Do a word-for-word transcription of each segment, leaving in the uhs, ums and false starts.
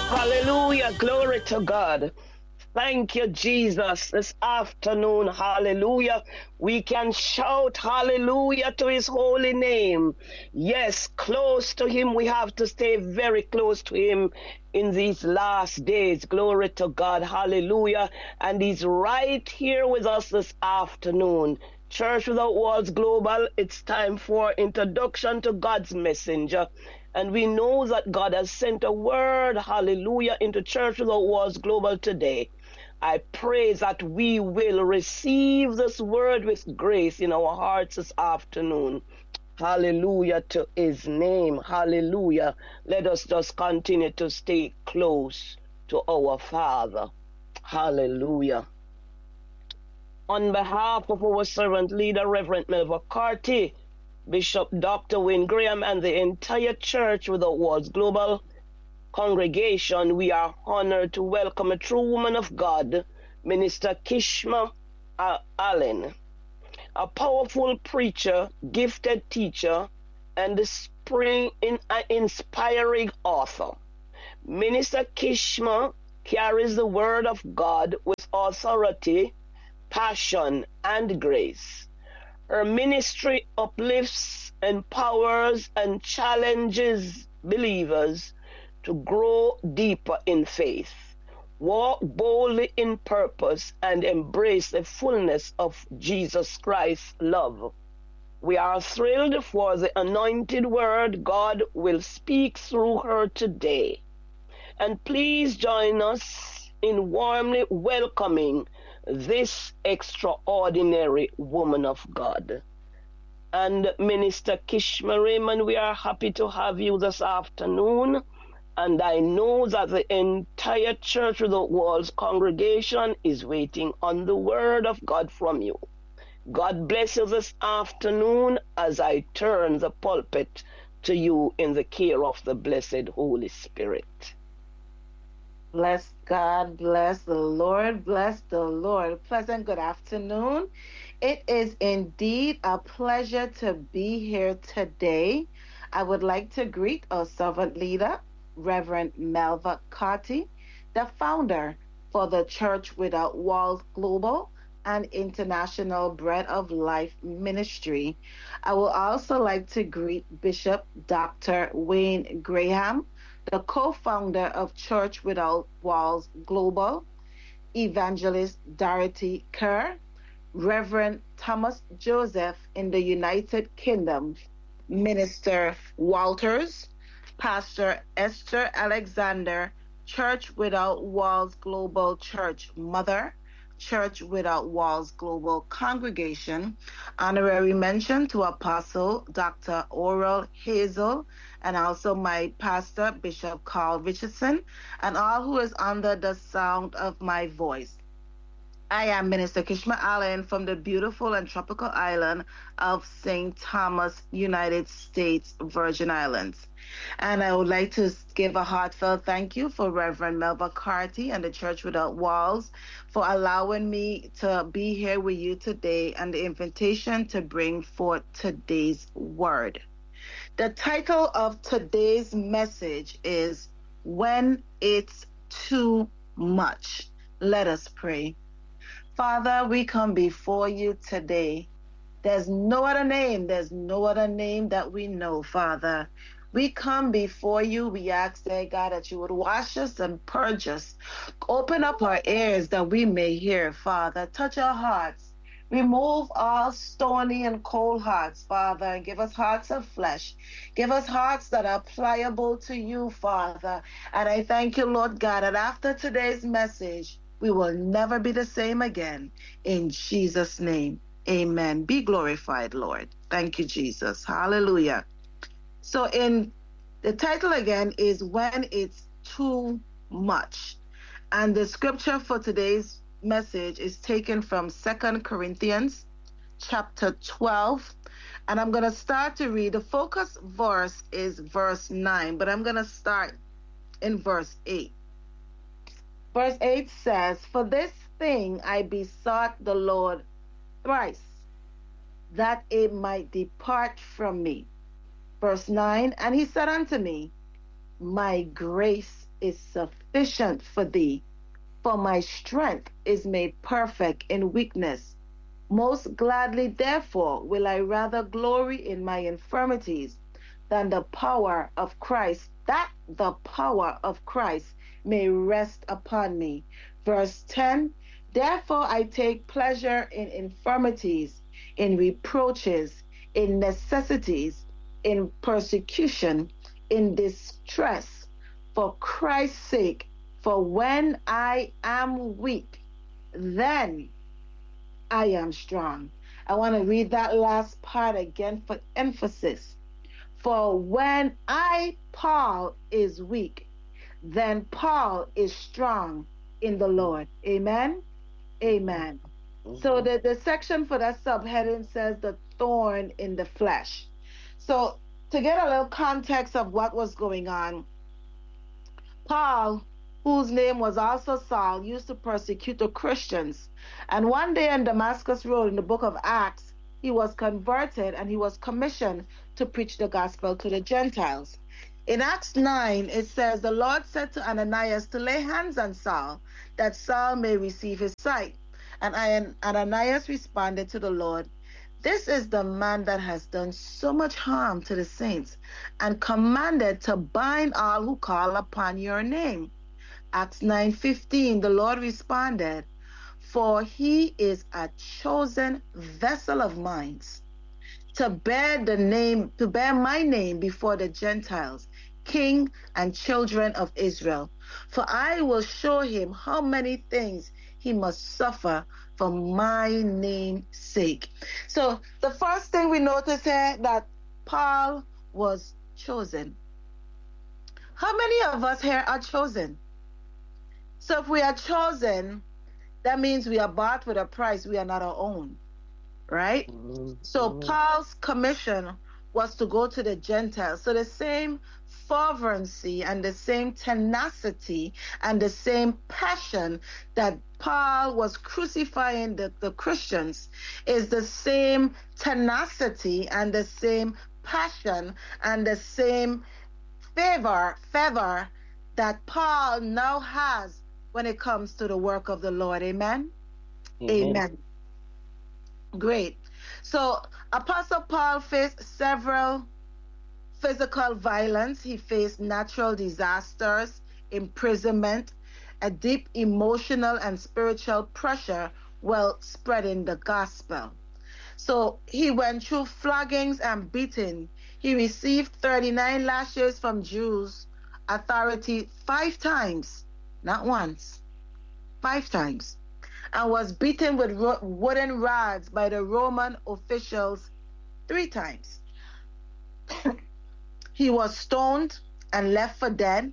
Hallelujah. Glory to God. Thank you, Jesus, this afternoon. Hallelujah. We can shout hallelujah to his holy name. Yes, close to him. We have to stay very close to him in these last days. Glory to God. Hallelujah. And he's right here with us this afternoon. Church Without Walls Global, it's time for introduction to God's messenger. And we know that God has sent a word, hallelujah, into Church Without Walls Global today. I pray that we will receive this word with grace in our hearts this afternoon. Hallelujah to his name. Hallelujah. Let us just continue to stay close to our Father. Hallelujah. On behalf of our servant leader, Reverend Melva Carty, Bishop Doctor Wayne Graham, and the entire Church Without Walls Global congregation, we are honored to welcome a true woman of God, Minister Kishma Allen, a powerful preacher, gifted teacher, and a spring in an inspiring author. Minister Kishma carries the word of God with authority, passion, and grace. Her ministry uplifts, empowers, and challenges believers to grow deeper in faith, walk boldly in purpose, and embrace the fullness of Jesus Christ's love. We are thrilled for the anointed word God will speak through her today. And please join us in warmly welcoming this extraordinary woman of God. And Minister Kishma Raymond, we are happy to have you this afternoon. And I know that the entire Church Without Walls congregation is waiting on the word of God from you. God bless you this afternoon as I turn the pulpit to you in the care of the blessed Holy Spirit. Bless God, bless the Lord, bless the Lord. Pleasant good afternoon. It is indeed a pleasure to be here today. I would like to greet our servant leader, Reverend Melva Carty, the founder for the Church Without Walls Global and International Bread of Life Ministry. I would also like to greet Bishop Doctor Wayne Graham, the co-founder of Church Without Walls Global, Evangelist Dorothy Kerr, Reverend Thomas Joseph in the United Kingdom, Minister Walters, Pastor Esther Alexander, Church Without Walls Global Church Mother, Church Without Walls Global Congregation. Honorary mention to Apostle Doctor Oral Hazel, and also my pastor, Bishop Carl Richardson, and all who is under the sound of my voice. I am Minister Kishma Allen from the beautiful and tropical island of Saint Thomas, United States Virgin Islands. And I would like to give a heartfelt thank you for Reverend Melva Carty and the Church Without Walls for allowing me to be here with you today and the invitation to bring forth today's word. The title of today's message is When It's Too Much. Let us pray. Father, we come before you today. There's no other name, there's no other name that we know, Father. We come before you. We ask, dear God, that you would wash us and purge us. Open up our ears that we may hear, Father. Touch our hearts. Remove all stony and cold hearts, Father, and give us hearts of flesh. Give us hearts that are pliable to you, Father. And I thank you, Lord God, that after today's message, we will never be the same again. In Jesus' name, amen. Be glorified, Lord. Thank you, Jesus. Hallelujah. So in the title again is When It's Too Much. And the scripture for today's message is taken from Second Corinthians chapter twelve. And I'm going to start to read. The focus verse is verse nine, but I'm going to start in verse eight. Verse eight says, For this thing I besought the Lord thrice, that it might depart from me. Verse nine, And he said unto me, My grace is sufficient for thee, for my strength is made perfect in weakness. Most gladly, therefore, will I rather glory in my infirmities than the power of Christ, that the power of Christ may rest upon me. Verse ten, therefore I take pleasure in infirmities, in reproaches, in necessities, in persecution, in distress, for Christ's sake. For when I am weak, then I am strong. I want to read that last part again for emphasis. For when I, Paul, is weak, then Paul is strong in the Lord. Amen? Amen. Mm-hmm. So the, the section for that subheading says the thorn in the flesh. So to get a little context of what was going on, Paul, whose name was also Saul, used to persecute the Christians. And one day on Damascus Road in the book of Acts, he was converted and he was commissioned to preach the gospel to the Gentiles. In Acts nine, it says, the Lord said to Ananias to lay hands on Saul, that Saul may receive his sight. And Ananias responded to the Lord, this is the man that has done so much harm to the saints, and commanded to bind all who call upon your name. Acts nine fifteen, the Lord responded, for he is a chosen vessel of mine, to bear the name, to bear my name before the Gentiles, king and children of Israel. For I will show him how many things he must suffer for my name's sake. So the first thing we notice here, that Paul was chosen. How many of us here are chosen? So if we are chosen, that means we are bought with a price. We are not our own, right? Mm-hmm. So Paul's commission was to go to the Gentiles. So the same fervency and the same tenacity and the same passion that Paul was crucifying the, the Christians is the same tenacity and the same passion and the same favor, favor that Paul now has when it comes to the work of the Lord. Amen? Mm-hmm. Amen. Great. So Apostle Paul faced several physical violence. He faced natural disasters, imprisonment, a deep emotional and spiritual pressure while spreading the gospel. So he went through floggings and beating. He received thirty-nine lashes from Jews authority five times, not once, five times, and was beaten with ro- wooden rods by the Roman officials three times. He was stoned and left for dead.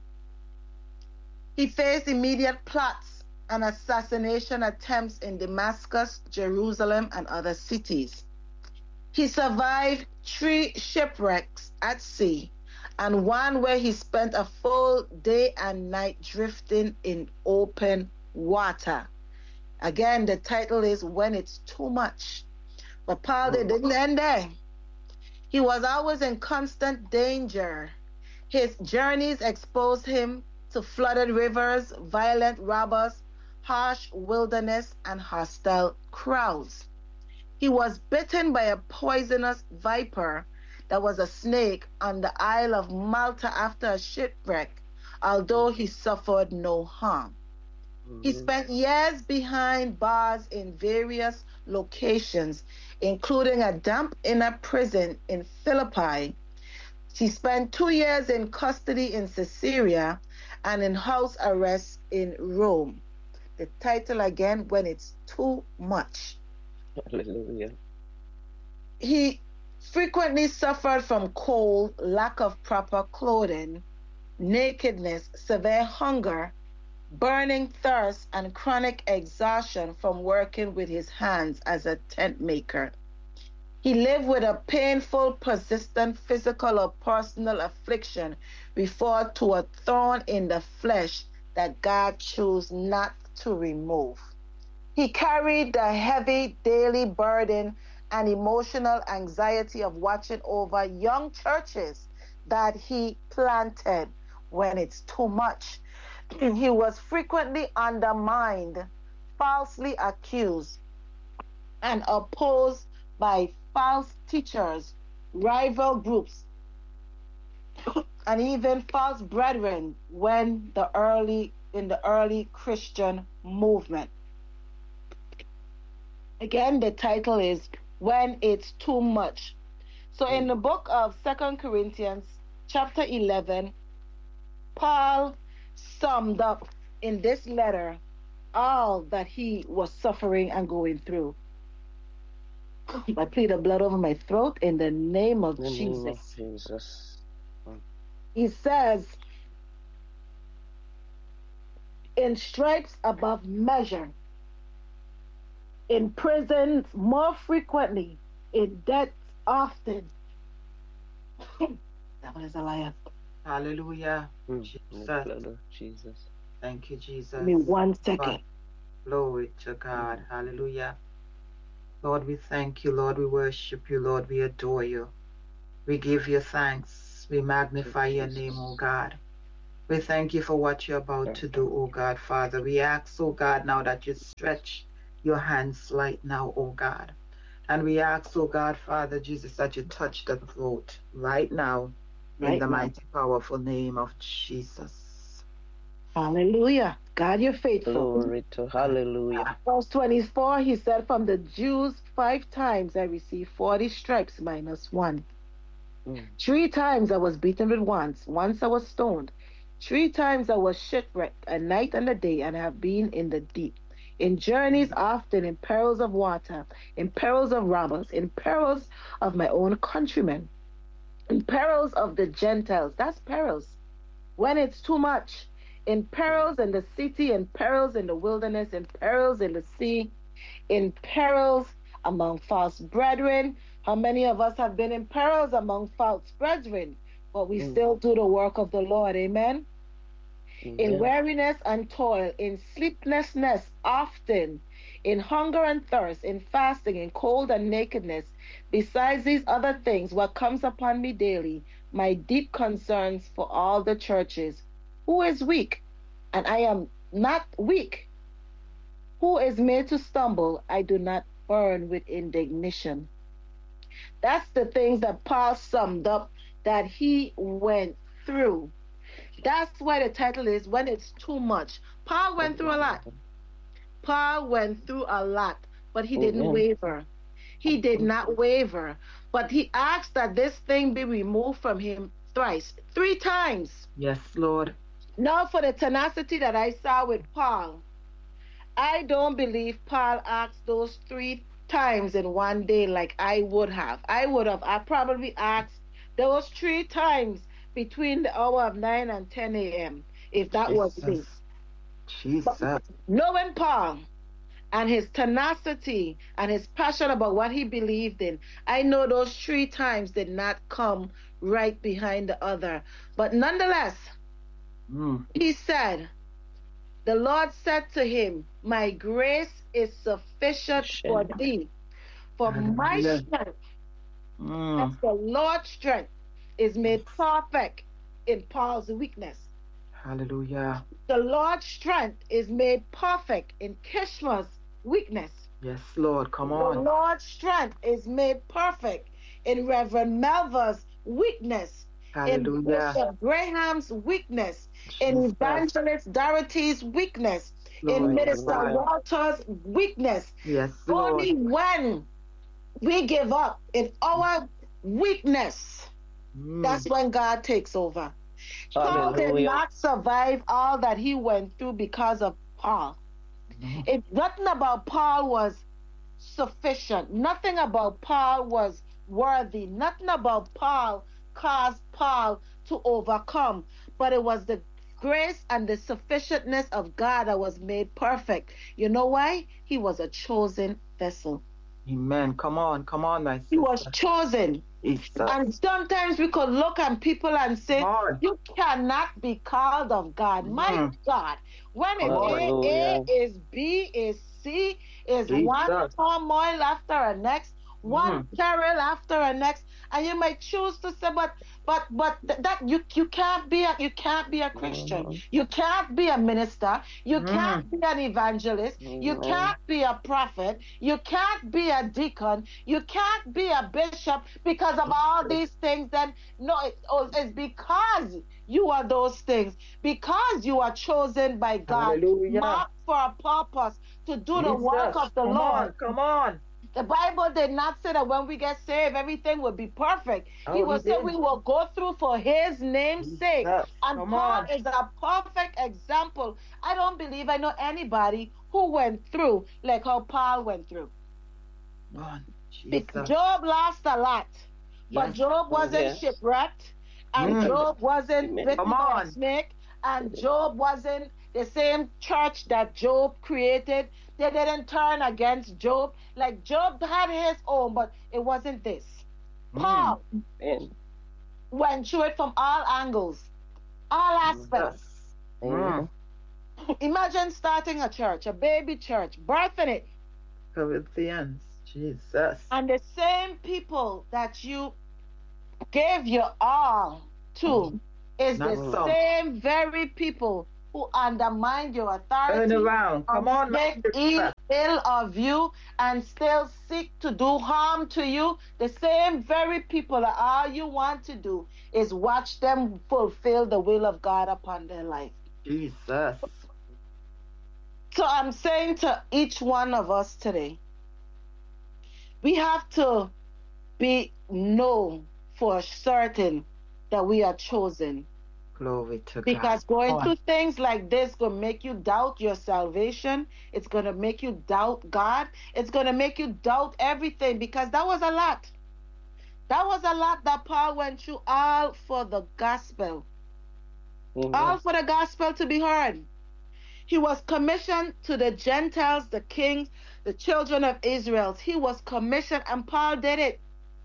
He faced immediate plots and assassination attempts in Damascus, Jerusalem, and other cities. He survived three shipwrecks at sea, and one where he spent a full day and night drifting in open water. Again, the title is When It's Too Much. But Paul didn't end there. He was always in constant danger. His journeys exposed him to flooded rivers, violent robbers, harsh wilderness, and hostile crowds. He was bitten by a poisonous viper that was a snake on the Isle of Malta after a shipwreck, although he suffered no harm. Mm-hmm. He spent years behind bars in various locations, including a damp inner prison in Philippi. He spent two years in custody in Caesarea and in house arrest in Rome. The title again, When It's Too Much. Hallelujah. He frequently suffered from cold, lack of proper clothing, nakedness, severe hunger, burning thirst, and chronic exhaustion from working with his hands as a tent maker. He lived with a painful, persistent physical or personal affliction referred to a thorn in the flesh that God chose not to remove. He carried the heavy daily burden and emotional anxiety of watching over young churches that he planted when it's too much. He was frequently undermined, falsely accused, and opposed by false teachers, rival groups, and even false brethren when the early in the early Christian movement. Again, the title is When It's Too Much. So in the book of Second Corinthians, chapter eleven, Paul summed up in this letter all that he was suffering and going through. I plead the blood over my throat in the name of In the Jesus. name of Jesus. He says, in stripes above measure, in prisons more frequently, in debts often. That one is a liar. Hallelujah. Mm. Jesus. In the blood of Jesus. Thank you, Jesus. Give me one second. Glory to God. Hallelujah. Lord, we thank you. Lord, we worship you. Lord, we adore you. We give you thanks. We magnify your name, O God. We thank you for what you're about to do, O God, Father. We ask, O God, now that you stretch your hands right now, O God. And we ask, O God, Father Jesus, that you touch the throat right now in Right the now. mighty, powerful name of Jesus. Hallelujah. God, you're faithful. Glory to hallelujah. Verse twenty-four, he said, from the Jews five times I received forty stripes minus one. Mm. Three times I was beaten with wands. Once I was stoned. Three times I was shipwrecked, a night and a day, and I have been in the deep. In journeys often, in perils of water, in perils of robbers, in perils of my own countrymen, in perils of the Gentiles. That's perils. When it's too much. In perils in the city, in perils in the wilderness, in perils in the sea, in perils among false brethren. How many of us have been in perils among false brethren? But we Mm. still do the work of the Lord. Amen. In Amen. weariness and toil, in sleeplessness often, in hunger and thirst, in fasting, in cold and nakedness. Besides these other things, what comes upon me daily, my deep concerns for all the churches. Who is weak? And I am not weak. Who is made to stumble? I do not burn with indignation. That's the things that Paul summed up that he went through. That's why the title is When It's Too Much. Paul went through a lot. Paul went through a lot, but he didn't Amen. waver. He did not waver, but he asked that this thing be removed from him thrice, three times. Yes, Lord. Now for the tenacity that I saw with Paul, I don't believe Paul asked those three times in one day like I would have. I would have. I probably asked those three times between the hour of nine and ten a.m. if that was me. Jesus. Jesus. Knowing Paul and his tenacity and his passion about what he believed in, I know those three times did not come right behind the other. But nonetheless, Mm. he said, the Lord said to him, my grace is sufficient for thee. For my Hallelujah. strength, Mm. as the Lord's strength, is made perfect in Paul's weakness. Hallelujah. The Lord's strength is made perfect in Kishma's weakness. Yes, Lord. Come The on. Lord's strength is made perfect in Reverend Melva's weakness, in Hallelujah. Bishop Graham's weakness, in Jesus. Evangelist Dorothy's weakness, in Lord. Minister Hallelujah. Walter's weakness. Yes, Only Lord. when we give up in our weakness, Mm. that's when God takes over. Paul did Hallelujah. not survive all that he went through because of Paul. No. It, nothing about Paul was sufficient. Nothing about Paul was worthy. Nothing about Paul caused Paul to overcome. But it was the grace and the sufficientness of God that was made perfect. You know why? He was a chosen vessel. Amen. Come on. Come on, my sister. He was chosen. Jesus. And sometimes we could look at people and say, Come on. you cannot be called of God. My Mm. God, when Come it's on. A, A Hallelujah. is B, is C, is Jesus. one turmoil after the next, one Mm. peril after the next, and you might choose to say, but but but th- that you you can't be a you can't be a Christian, Mhm. you can't be a minister, you Mm. can't be an evangelist, you Amen. can't be a prophet, you can't be a deacon, you can't be a bishop because of all these things. Then no, it, oh, it's because you are those things, because you are chosen by God, Hallelujah. marked for a purpose to do the work Jesus. of the Come Lord. on. Come on. The Bible did not say that when we get saved, everything will be perfect. He Oh, will he say did. we will go through for his name's sake. Jesus. And Come Paul on. is a perfect example. I don't believe I know anybody who went through like how Paul went through. Come on. Be- Jesus. Job lost a lot, but Yes. Job wasn't Yes. shipwrecked, and Mm. Job wasn't Amen. bitten Come by a on. snake, and Job wasn't the same church that Job created. They didn't turn against Job. Like Job had his own, but it wasn't this. Mm. Paul Amen. went through it from all angles, all aspects. Jesus. Amen. Mm. Imagine starting a church, a baby church, birthing it, Corinthians. Jesus. and the same people that you gave your all to is Not the some. same very people who undermine your Turn authority, around. Come and on, my speak ill, sister. ill of you, and still seek to do harm to you. The same very people that all you want to do is watch them fulfill the will of God upon their life. Jesus. So I'm saying to each one of us today, we have to be know for certain that we are chosen. Glory to Because God. going Come on. through things like this gonna make you doubt your salvation. It's gonna make you doubt God. It's gonna make you doubt everything, because that was a lot. That was a lot that Paul went through, all for the gospel. Amen. All for the gospel to be heard. He was commissioned to the Gentiles, the kings, the children of Israel. He was commissioned, and Paul did it.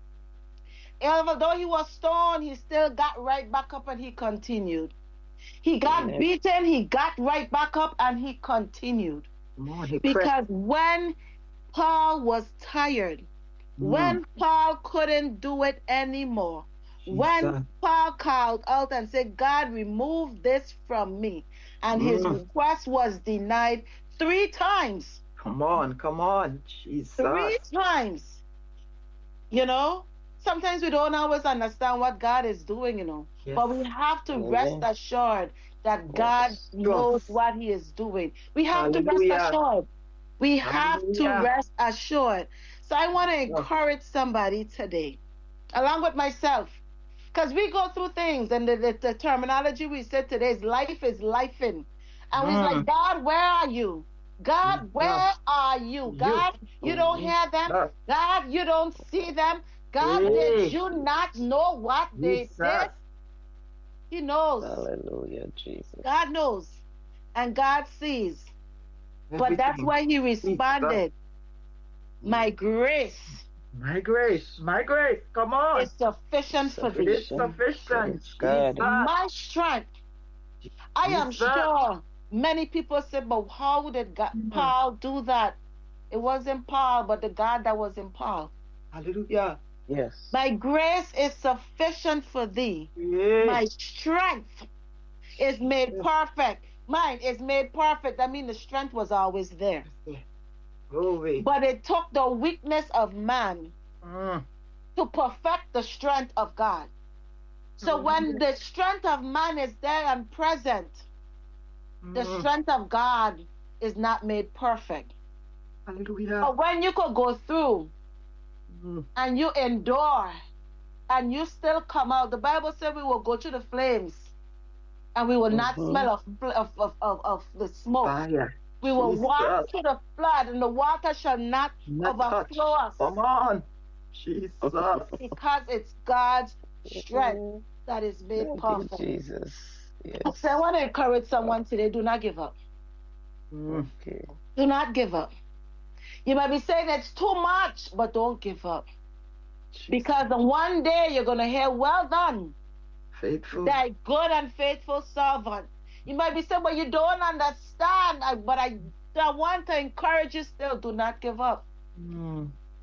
Although he was stoned, he still got right back up and he continued. He got Amen. beaten, he got right back up and he continued. Come on. He pressed. Because when Paul was tired, Mm. when Paul couldn't do it anymore, when Jesus. Paul called out and said, God, remove this from me, and his Mm. request was denied three times. Come on. Come on. Jesus. Three times. You know, sometimes we don't always understand what God is doing, you know. Yes. But we have to Amen. rest assured that God Yes. knows what he is doing. We have to Hallelujah. rest assured. We have to Hallelujah. rest assured. So I want to Yes. encourage somebody today, along with myself, because we go through things, and the, the, the terminology we said today is life is lifing. And we're Mm. like, God, where are you? God, where Yes. are you? God, you don't hear them. Yes. God, you don't see them. God, Hey. did you not know what they Jesus. did? He knows. Hallelujah, Jesus. God knows. And God sees. But that's Everything. why he responded. My grace My grace. My grace. Come on. is sufficient for It thee. is sufficient. Praise God. Jesus. My strength. I am Jesus. sure many people say, but how did God, Mm. Paul do that? It wasn't Paul, but the God that was in Paul. Hallelujah. Yes. My grace is sufficient for thee. Yes. My strength is made perfect. Mine is made perfect. I mean, the strength was always there. Glory. But it took the weakness of man Mm. to perfect the strength of God. So Mhm. when the strength of man is there and present, the Mm. strength of God is not made perfect. Hallelujah. But when you could go through Mm. and you endure and you still come out, the Bible said we will go through the flames and we will not Mhm. smell of, of, of, of, of the smoke. Fire. We will Jesus. walk through the flood and the water shall not Not touch. overflow us, Come on. Jesus. because it's God's strength that is made Thank you, perfect. Jesus. Yes. So I want to encourage someone today, do not give up. Mm. Okay. Do not give up. You might be saying it's too much, but don't give up. Because the one day you're going to hear, well done, Faithful. thy good and faithful servant. You might be saying, well, you don't understand, I- but I, I want to encourage you still, do not give up. Mm.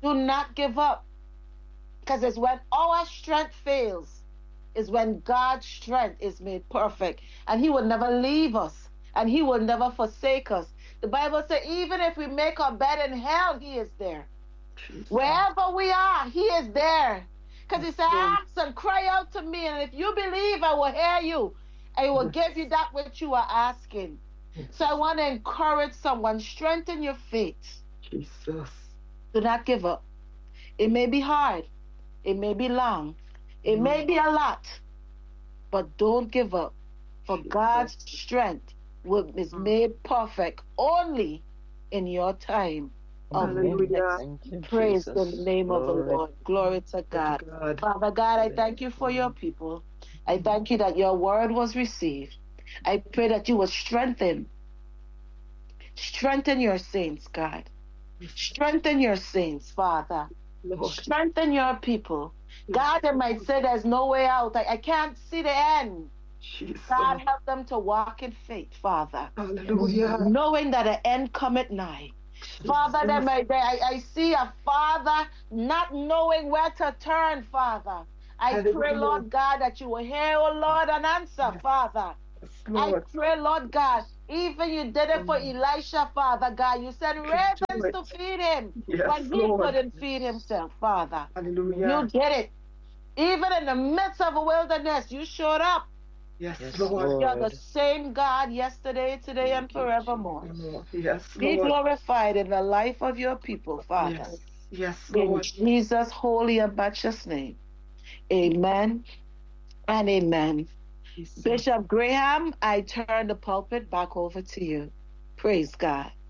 Do not give up. Because it's when our strength fails, is when God's strength is made perfect. And he will never leave us. And he will never forsake us. The Bible says, even if we make our bed in hell, he is there. Jesus. Wherever we are, he is there. Because he said, ask and cry out to me. And if you believe, I will hear you. I will yes. give you that which you are asking. Yes. So I want to encourage someone, strengthen your faith. Jesus. Do not give up. It may be hard. It may be long. It mm. may be a lot. But don't give up. For Jesus. God's strength will, is mm. made perfect only in your time. Hallelujah. Praise Jesus. The name Glory. Of the Lord. Glory to God. God. Father God, I thank you for your people. I thank you that your word was received. I pray that you will strengthen. Strengthen your saints, God. Strengthen your saints, Father. Lord. Strengthen your people. God, they might say there's no way out. I, I can't see the end. Jesus. God, help them to walk in faith, Father. Hallelujah. Knowing that the end cometh nigh. Jesus. Father, they may, they, I, I see a father not knowing where to turn, Father. I Hallelujah. Pray, Lord God, that you will hear, oh Lord, and answer, yes. Father. Yes, I pray, Lord God, even you did it for Elisha, Father God. You sent ravens to feed him yes, when he Lord. Couldn't feed himself, Father. Hallelujah. You did it. Even in the midst of a wilderness, you showed up. Yes, yes Lord. You're the same God yesterday, today, and forevermore. Yes, Be Lord. glorified in the life of your people, Father. Yes, yes Lord. In Jesus' holy and matchless name. Amen and amen. Jesus. Bishop Graham, I turn the pulpit back over to you. Praise God.